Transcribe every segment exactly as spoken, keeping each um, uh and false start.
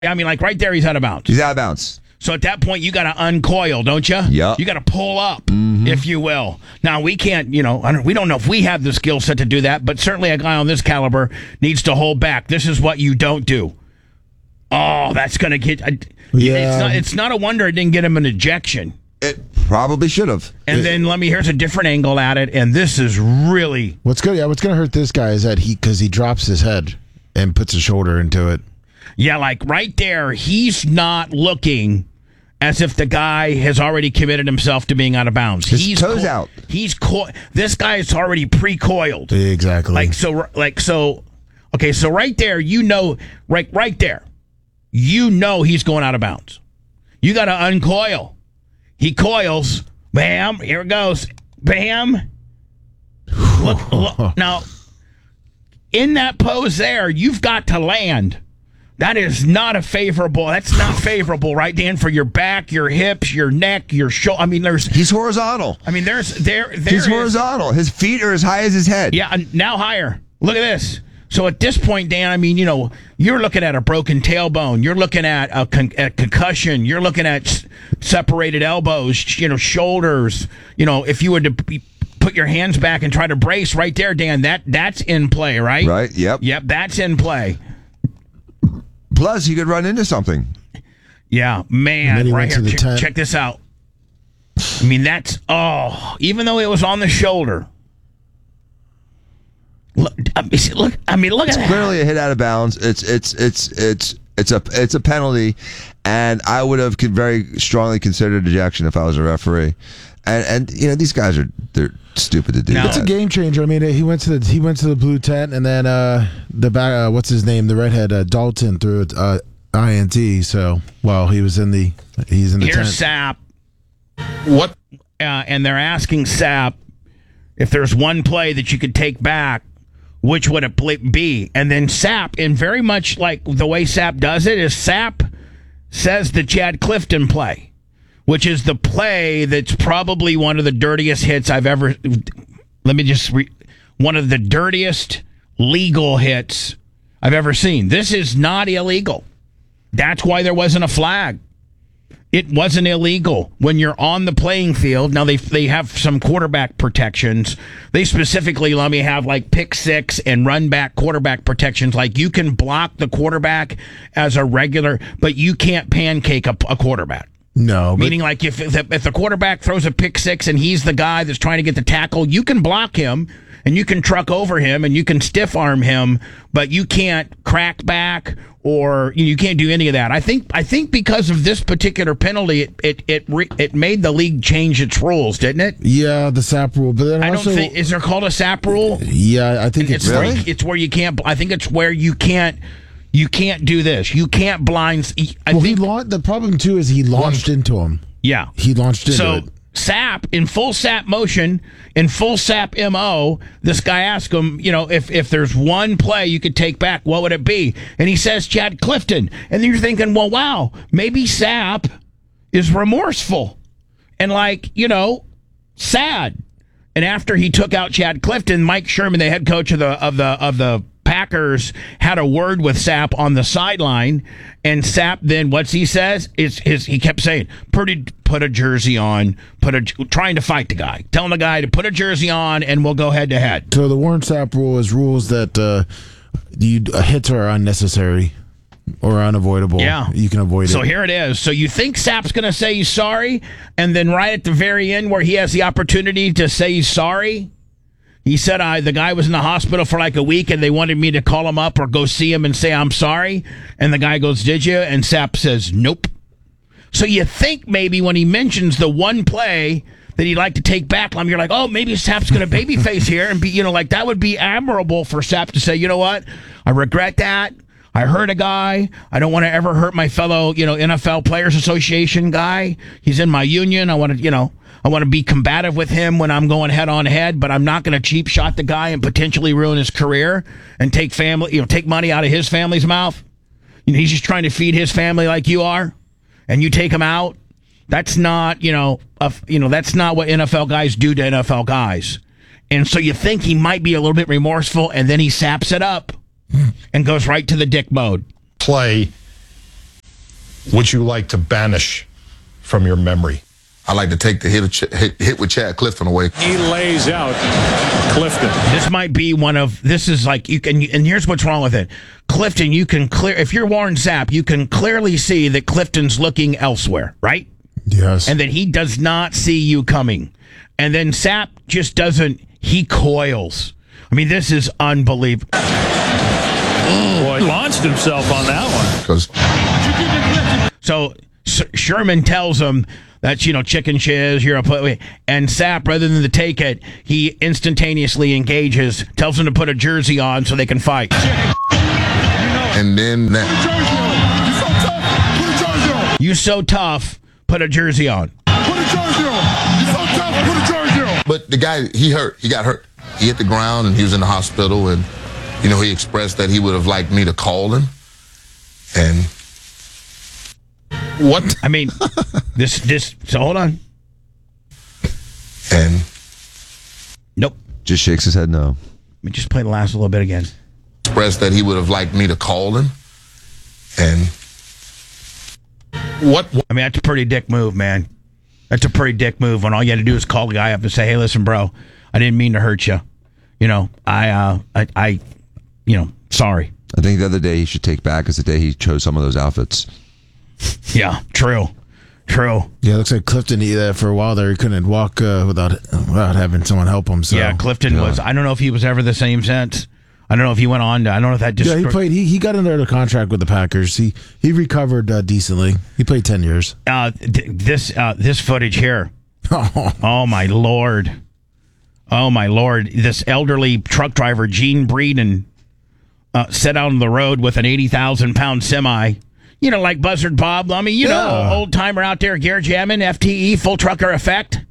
I mean, like right there, he's out of bounds. He's out of bounds. So at that point, you got to uncoil, don't you? Yeah. You got to pull up, mm-hmm. if you will. Now, we can't, you know, I don't, we don't know if we have the skill set to do that, but certainly a guy on this caliber needs to hold back. This is what you don't do. Oh, that's going to get... I, yeah. It's not, it's not a wonder it didn't get him an ejection. It probably should have. And then let me, here's a different angle at it, and this is really... What's good? Yeah, what's going to hurt this guy is that he, because he drops his head and puts his shoulder into it. Yeah, like right there, he's not looking as if the guy has already committed himself to being out of bounds. His he's toes co- out. He's co- this guy is already pre-coiled. Exactly. Like so, like so. Okay, so right there, you know, right, right there, you know he's going out of bounds. You got to uncoil. He coils. Bam. Here it goes. Bam. Look, look now. In that pose there, you've got to land. That is not a favorable. That's not favorable, right, Dan? For your back, your hips, your neck, your shoulder. I mean, there's. He's horizontal. I mean, there's there. there He's is, horizontal. His feet are as high as his head. Yeah, now higher. Look at this. So at this point, Dan, I mean, you know, you're looking at a broken tailbone. You're looking at a, con- a concussion. You're looking at s- separated elbows. You know, shoulders. You know, if you were to be, put your hands back and try to brace right there, Dan, that that's in play, right? Right. Yep. Yep, that's in play. Plus, he could run into something. Yeah, man. he Right went here. to the Check, tent. check this out. I mean, that's, oh, even though it was on the shoulder. Look, I mean, look, I mean, look It's at that. clearly a hit out of bounds. It's it's it's it's it's a it's a penalty, and I would have con- very strongly considered ejection if I was a referee. And and you know these guys are they're stupid to do No. that. It's a game changer. I mean, he went to the he went to the blue tent, and then uh, the back. Uh, what's his name? The redhead uh, Dalton threw it uh, I N T. So well, he was in the he's in the Here's tent. Sapp. What? Uh, and they're asking Sapp if there's one play that you could take back, which would it pl- be? And then Sapp, and very much like the way Sapp does it, is Sapp says the Chad Clifton play, which is the play that's probably one of the dirtiest hits I've ever. Let me just re, one of the dirtiest legal hits I've ever seen. This is not illegal. That's why there wasn't a flag. It wasn't illegal when you're on the playing field. Now they they have some quarterback protections. They specifically let me have like pick six and run back quarterback protections. Like you can block the quarterback as a regular, but you can't pancake a, a quarterback. No, but Meaning, like if if the, if the quarterback throws a pick six and he's the guy that's trying to get the tackle, you can block him and you can truck over him and you can stiff arm him, but you can't crack back or you can't do any of that. I think I think because of this particular penalty, it it it, re, it made the league change its rules, didn't it? yeah, the Sapp rule. But then I also, don't think is there called a Sapp rule? yeah, I think it's, It's Really? where, it's where you can't. I think it's where you can't. You can't do this. You can't blind. I well, think. he launched. The problem too is he launched into him. Yeah. He launched into So it. Sapp in full Sapp motion, in full Sapp M O, this guy asked him, you know, if if there's one play you could take back, what would it be? And he says Chad Clifton. And then you're thinking, well, wow, maybe Sapp is remorseful and like, you know, sad. And after he took out Chad Clifton, Mike Sherman, the head coach of the of the of the Packers, had a word with Sapp on the sideline, and Sapp then what's he says is his he kept saying put a, put a jersey on, put a trying to fight the guy, telling the guy to put a jersey on, and we'll go head to head. So the Warren Sapp rule is rules that uh, you uh, hits are unnecessary or unavoidable. Yeah. You can avoid So it. here it is. So you think Sapp's going to say he's sorry, and then right at the very end where he has the opportunity to say he's sorry, he said I the guy was in the hospital for like a week and they wanted me to call him up or go see him and say I'm sorry. And the guy goes, did you? And Sapp says, nope. So you think maybe when he mentions the one play that he'd like to take back, you're like, oh, maybe Sapp's going to babyface here and be, you know, like that would be admirable for Sapp to say, you know what? I regret that. I hurt a guy. I don't want to ever hurt my fellow, you know, N F L Players Association guy. He's in my union. I want to, you know, I want to be combative with him when I'm going head on head, but I'm not going to cheap shot the guy and potentially ruin his career and take family, you know, take money out of his family's mouth. You know, he's just trying to feed his family like you are, and you take him out. That's not, you know, a, you know, that's not what N F L guys do to N F L guys. And so you think he might be a little bit remorseful, and then he saps it up and goes right to the dick mode. Play would you like to banish from your memory? I like to take the hit, of Ch- hit, hit with Chad Clifton away. He lays out Clifton. This might be one of, this is like, you can, and here's what's wrong with it. Clifton, you can clear, if you're Warren Sapp, you can clearly see that Clifton's looking elsewhere, right? Yes. And that he does not see you coming. And then Sapp just doesn't, he coils. I mean, this is unbelievable. Boy, he launched himself on that one. Because So S- Sherman tells him that's, you know, chicken shiz, you're a put. And Sapp, rather than to take it, he instantaneously engages, tells him to put a jersey on so they can fight. and then that. You so tough, put a jersey on. But the guy, he hurt. He got hurt. He hit the ground and he was in the hospital. And, you know, he expressed that he would have liked me to call him. And What? I mean, this, this, so hold on. and Nope. Just shakes his head no. Let me just play the last little bit again. expressed that he would have liked me to call him. And What? I mean, that's a pretty dick move, man. That's a pretty dick move when all you had to do is call the guy up and say, hey, listen, bro, I didn't mean to hurt you. You know, I, uh, I, I you know, sorry. I think the other day he should take back is the day he chose some of those outfits. Yeah, true. True. Yeah, it looks like Clifton he, uh, for a while there he couldn't walk uh, without without having someone help him. So Yeah, Clifton Yeah. was, I don't know if he was ever the same since. I don't know if he went on to, I don't know if that just. yeah, he played. He, he got under the contract with the Packers. He he recovered uh, decently. He played ten years. Uh, th- this, uh, this footage here. Oh, my Lord. Oh, my Lord. This elderly truck driver, Gene Breeden, uh, set out on the road with an eighty thousand pound semi. You know, like Buzzard Bob. I mean, you know, Yeah. old timer out there, Garrett Jamin, F T E, full trucker effect.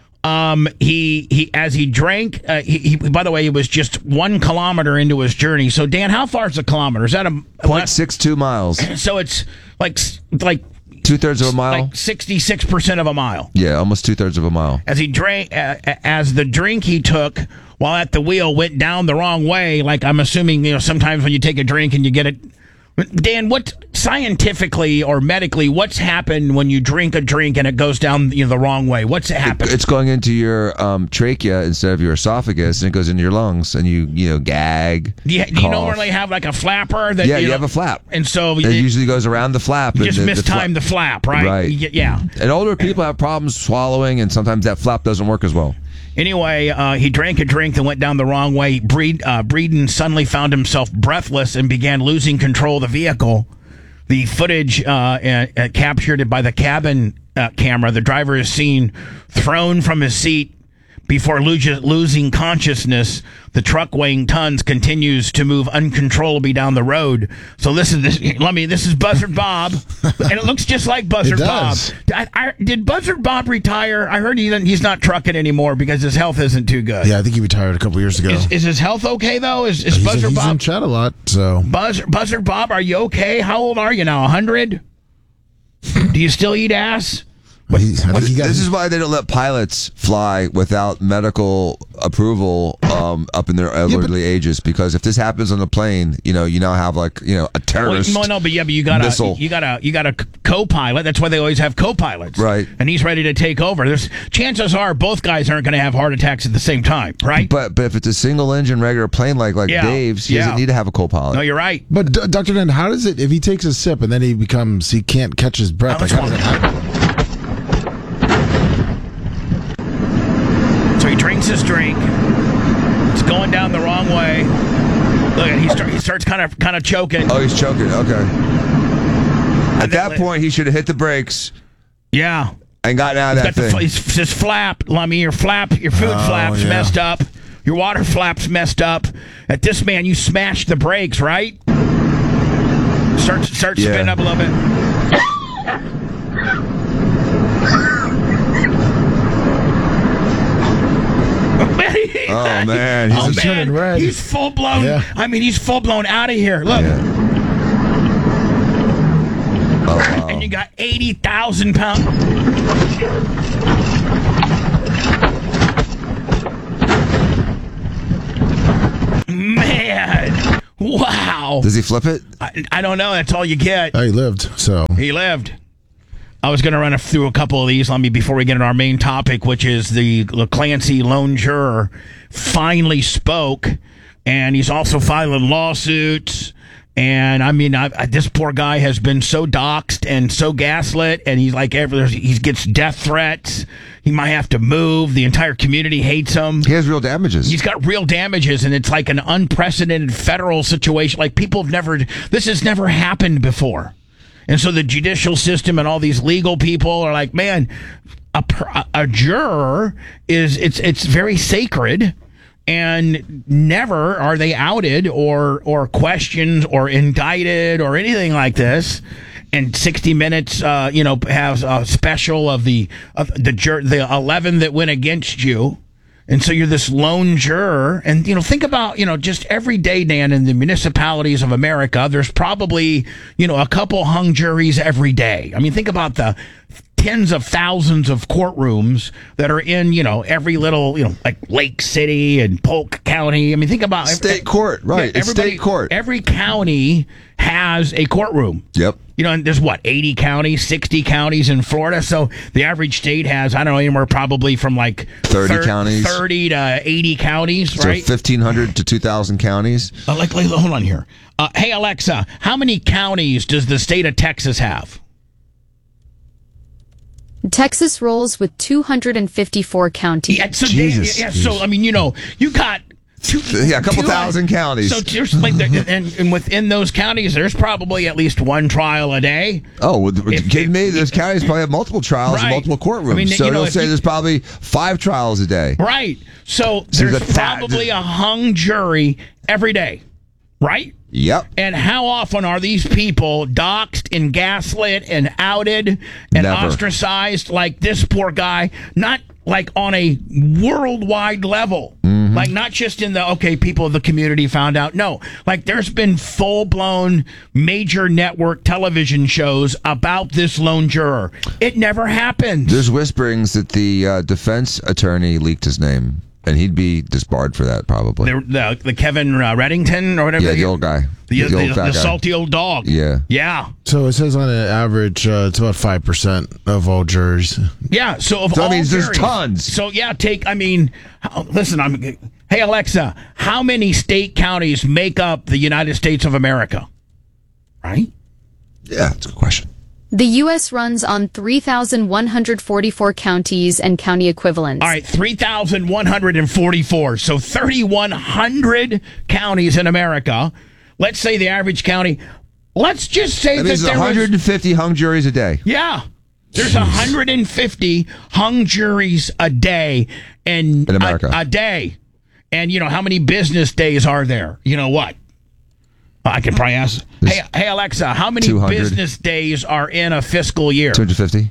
Um, he, he, as he drank, uh, he, he, by the way, it was just one kilometer into his journey. So, Dan, how far is a kilometer? Is that a, point six two miles. so it's like, like, Two thirds of a mile? like sixty-six percent of a mile. Yeah, almost two thirds of a mile. As he drank, uh, as the drink he took while at the wheel went down the wrong way. Like I'm assuming, you know, sometimes when you take a drink and you get it. Dan, what scientifically or medically, what's happened when you drink a drink and it goes down, you know, the wrong way? What's happened? It's going into your um, trachea instead of your esophagus, and it goes into your lungs, and you you know gag. do you, do you cough. normally have like a flapper? That, Yeah, you, you know, have a flap. and so It it, usually goes around the flap. you and just the, mistime the flap, right? Right. You get- yeah. And older people have problems swallowing, and sometimes that flap doesn't work as well. Anyway, uh, he drank a drink that went down the wrong way. Breed, uh, Breeden suddenly found himself breathless and began losing control of the vehicle. The footage uh, uh, uh, captured by the cabin uh, camera, the driver is seen thrown from his seat before lo- losing consciousness. The truck weighing tons continues to move uncontrollably down the road. So listen, this, let me. This is Buzzard Bob, and it looks just like Buzzard It Bob. does. I, I, did Buzzard Bob retire? I heard he, he's not trucking anymore because his health isn't too good. Yeah, I think he retired a couple years ago. Is, is his health okay though? Is, is he's Buzzard in, he's in Bob? chat a lot, so Buzz, Buzzard Bob, are you okay? How old are you now? A hundred? Do you still eat ass? but he, I think he got. This is why they don't let pilots fly without medical approval um, up in their elderly ages. Because if this happens on the plane, you know, you now have like you know a Well, terrorist. no, no, but yeah, but you got a missile. you got a you got a co-pilot. That's why they always have co-pilots, Right. And he's ready to take over. There's chances are both guys aren't going to have heart attacks at the same time, right? But but if it's a single engine regular plane like like Yeah, Dave's, he yeah. doesn't need to have a co-pilot. No, you're right. But D- Doctor Dan, how does it if he takes a sip and then he becomes he can't catch his breath? Now, Like, let's how does it happen? So he drinks his drink. It's going down the wrong way. Look, at he, start, he starts kind of kind of choking. Oh, he's choking. Okay. At then that let- point, he should have hit the brakes Yeah. and gotten out of Got that the thing. fl- his, his flap, I mean, your flap, your food Oh, flap's yeah. messed up. Your water flap's messed up. At this man, you smashed the brakes, right? Start start Yeah. spinning up a little bit. Oh, man, he's oh, a- man. turning red. He's full blown. Yeah. I mean, he's full blown out of here. Look, Yeah. Oh, wow. and you got eighty thousand pounds. Man, wow. Wow. Does he flip it? I, I don't know. That's all you get. Oh, he lived, so. He lived. I was going to run a, through a couple of these. Let me before we get into our main topic, which is the Clancy lone juror finally spoke, and he's also filing lawsuits. And I mean, I, I, this poor guy has been so doxxed and so gaslit, and he's like, every, he gets death threats. He might have to move. The entire community hates him. He has real damages. He's got real damages, and it's like an unprecedented federal situation. Like people have never, this has never happened before. And so the judicial system and all these legal people are like, man, a, a juror is, it's it's very sacred, and never are they outed or or questioned or indicted or anything like this. And sixty minutes, uh, you know, has a special of the of the jur- the eleven that went against you. And so you're this lone juror. And, you know, think about, you know, just every day, Dan, in the municipalities of America, there's probably, you know, a couple hung juries every day. I mean, think about the tens of thousands of courtrooms that are in, you know, every little, you know, like Lake City and Polk County. I mean, think about state court, right? Yeah, it's state court. Every county has a courtroom. Yep. You know, and there's what, eighty counties, sixty counties in Florida. So the average state has, I don't know, anywhere probably from like thirty thir- counties, thirty to eighty counties, so right? fifteen hundred to two thousand counties. Uh, like, like, hold on here. Uh, hey, Alexa, how many counties does the state of Texas have? Texas rolls with two hundred fifty-four counties. Yeah, so, Jesus. yeah, so I mean, you know, you got two, Yeah, a couple two- thousand counties. So there's like, the, and, and within those counties, there's probably at least one trial a day. Oh, well, you If- kidding me? if- Those counties probably have multiple trials Right. and multiple courtrooms. I mean, so you know, they'll if say you- there's probably five trials a day. Right. So, So there's the fa- probably a hung jury every day, right? Yep. And how often are these people doxxed and gaslit and outed and Never. ostracized like this poor guy? Not like on a worldwide level. Mm-hmm. Like not just in the, okay, people of the community found out. No, like there's been full-blown major network television shows about this lone juror. It never happened. There's whisperings that the uh, defense attorney leaked his name, and he'd be disbarred for that probably. The, the, the Kevin uh, Reddington or whatever. yeah, the, the old guy. The, the, the, old fat guy. salty old dog. Yeah. Yeah. So it says on an average, uh, it's about five percent of all jurors. Yeah. So of So that all means there's juries- tons. So yeah, take. I mean, how- listen. I'm. Hey Alexa, how many state counties make up the United States of America? Right. Yeah, that's a good question. The U S runs on three thousand one hundred forty-four counties and county equivalents. All right, three thousand one hundred forty-four. So thirty-one hundred counties in America. Let's say the average county. Let's just say That that, means there was. one hundred fifty hung juries a day. Yeah. There's one hundred fifty hung juries a day. And In America. A, a day. And, you know, how many business days are there? You know what? I can probably ask. Hey, hey, Alexa, how many two hundred. business days are in a fiscal year? two hundred fifty.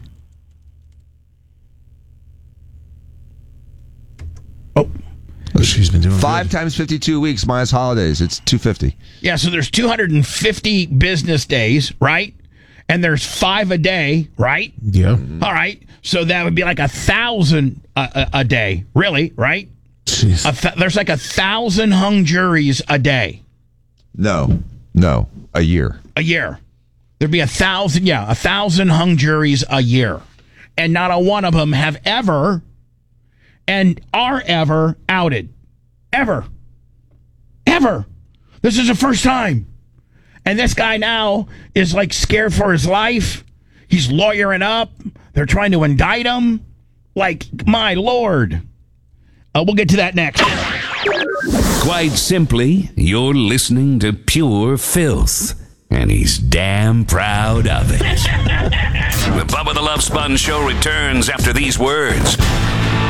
Oh, Oh, she's been doing Five good. times fifty-two weeks minus holidays. It's two hundred fifty. yeah. So there's two hundred fifty business days, right? And there's five a day, right? Yeah. All right. So that would be like a thousand a, a, a day, really, right? Jeez. A th- there's like a thousand hung juries a day. No. No. A year. A year. There'd be a thousand, yeah, a thousand hung juries a year. And not a one of them have ever and are ever outed. Ever. Ever. This is the first time. And this guy now is like scared for his life. He's lawyering up. They're trying to indict him. Like, my Lord. Uh, we'll get to that next. Quite simply, you're listening to pure filth. And he's damn proud of it. The Bubba the Love Sponge Show returns after these words.